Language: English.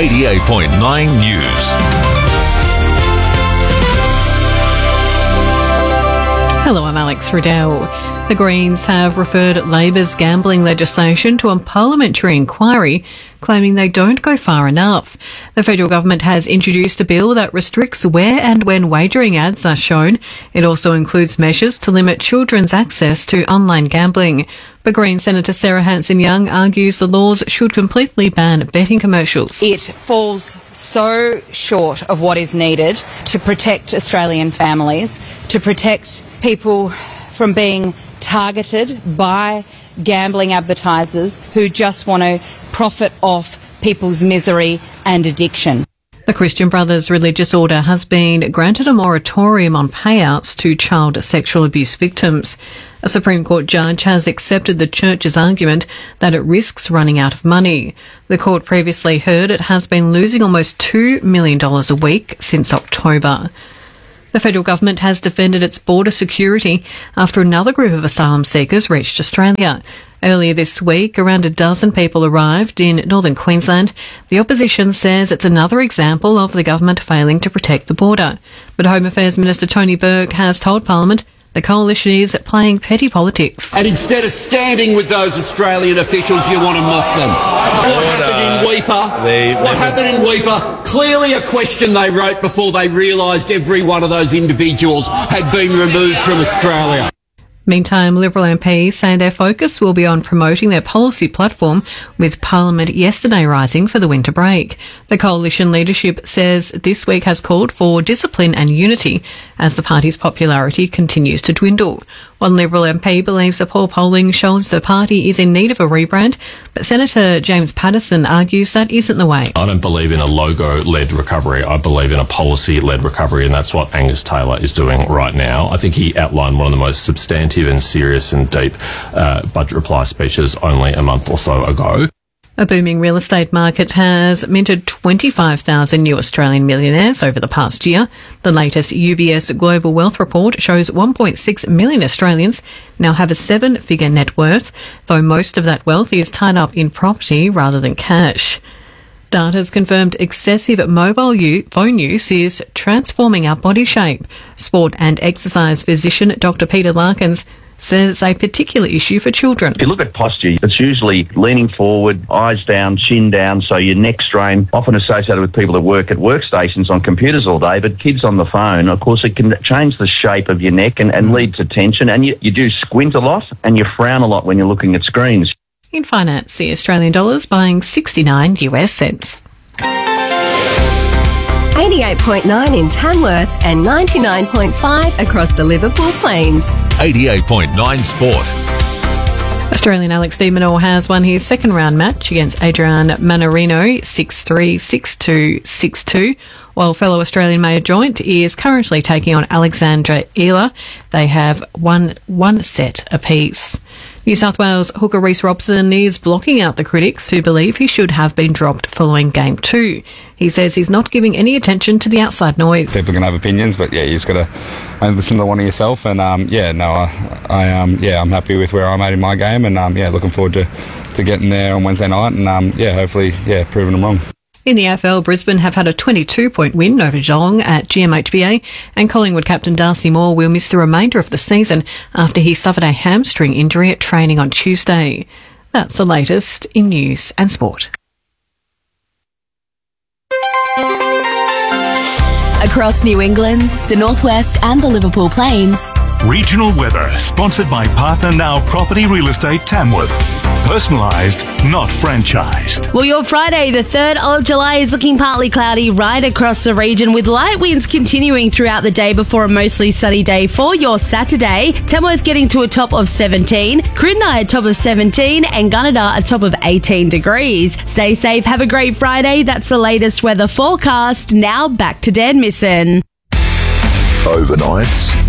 88.9 News. Hello, I'm Alex Riddell. The Greens have referred Labor's gambling legislation to a parliamentary inquiry, claiming they don't go far enough. The federal government has introduced a bill that restricts where and when wagering ads are shown. It also includes measures to limit children's access to online gambling. But Green Senator Sarah Hanson-Young argues the laws should completely ban betting commercials. It falls so short of what is needed to protect Australian families, to protect people from being targeted by gambling advertisers who just want to profit off people's misery and addiction. The Christian Brothers religious order has been granted a moratorium on payouts to child sexual abuse victims. A Supreme Court judge has accepted the church's argument that it risks running out of money. The court previously heard it has been losing almost $2 million a week since October. The federal government has defended its border security after another group of asylum seekers reached Australia. Earlier this week, around a dozen people arrived in northern Queensland. The opposition says it's another example of the government failing to protect the border. But Home Affairs Minister Tony Burke has told Parliament the coalition is playing petty politics. And instead of standing with those Australian officials, you want to mock them. What happened in Weipa? Clearly a question they wrote before they realised every one of those individuals had been removed from Australia. Meantime, Liberal MPs say their focus will be on promoting their policy platform, with Parliament yesterday rising for the winter break. The coalition leadership says this week has called for discipline and unity as the party's popularity continues to dwindle. One Liberal MP believes the poor polling shows the party is in need of a rebrand, but Senator James Paterson argues that isn't the way. I don't believe in a logo-led recovery. I believe in a policy-led recovery, and that's what Angus Taylor is doing right now. I think he outlined one of the most substantive and serious and deep budget reply speeches only a month or so ago. A booming real estate market has minted 25,000 new Australian millionaires over the past year. The latest UBS Global Wealth Report shows 1.6 million Australians now have a seven-figure net worth, though most of that wealth is tied up in property rather than cash. Data has confirmed excessive mobile phone use is transforming our body shape. Sport and exercise physician Dr. Peter Larkins says a particular issue for children. If you look at posture, it's usually leaning forward, eyes down, chin down, so your neck strain, often associated with people that work at workstations on computers all day, but kids on the phone, of course, it can change the shape of your neck and lead to tension, and you do squint a lot and you frown a lot when you're looking at screens. In finance, the Australian dollar's buying 69 US cents. 88.9 in Tamworth and 99.5 across the Liverpool Plains. 88.9 Sport. Australian Alex de Minaur has won his second round match against Adrian Mannarino 6-3, 6-2, 6-2, while fellow Australian Mayer Joint is currently taking on Alexandra Ealer. They have one set apiece. New South Wales hooker Reece Robson is blocking out the critics who believe he should have been dropped following Game 2. He says he's not giving any attention to the outside noise. People can have opinions, but you just got to listen to one of yourself. And I'm happy with where I'm at in my game, and looking forward to getting there on Wednesday night, and hopefully proving them wrong. In the AFL, Brisbane have had a 22-point win over Geelong at GMHBA, and Collingwood captain Darcy Moore will miss the remainder of the season after he suffered a hamstring injury at training on Tuesday. That's the latest in news and sport. Across New England, the Northwest and the Liverpool Plains. Regional weather, sponsored by Partner Now Property Real Estate Tamworth. Personalised, not franchised. Well, your Friday, the 3rd of July, is looking partly cloudy right across the region, with light winds continuing throughout the day before a mostly sunny day for your Saturday. Tamworth getting to a top of 17, Crydney a top of 17, and Gunnedah a top of 18 degrees. Stay safe, have a great Friday. That's the latest weather forecast. Now back to Dan Misson. Overnights